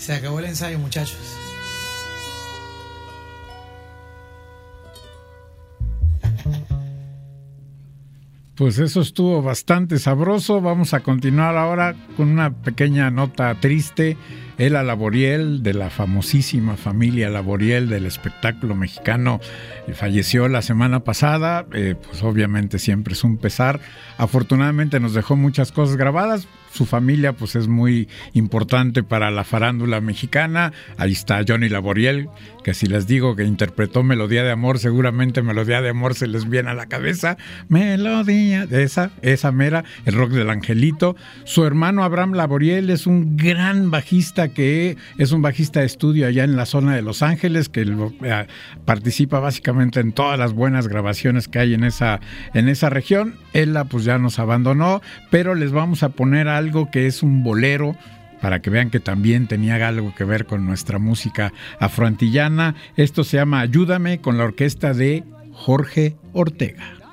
Se acabó el ensayo, muchachos. Pues eso estuvo bastante sabroso. Vamos a continuar ahora con una pequeña nota triste. Ela Laboriel, de la famosísima familia Laboriel del espectáculo mexicano, falleció la semana pasada. Pues obviamente siempre es un pesar. Afortunadamente nos dejó muchas cosas grabadas. Su familia pues es muy importante para la farándula mexicana. Ahí está Johnny Laboriel, que si les digo que interpretó Melodía de Amor, seguramente Melodía de Amor se les viene a la cabeza. Melodía, esa mera, el rock del angelito. Su hermano Abraham Laboriel es un gran bajista, que es un bajista de estudio allá en la zona de Los Ángeles, que participa básicamente en todas las buenas grabaciones que hay en esa región. Ella pues ya nos abandonó, pero les vamos a poner algo que es un bolero, para que vean que también tenía algo que ver con nuestra música afroantillana. Esto se llama Ayúdame, con la orquesta de Jorge Ortega.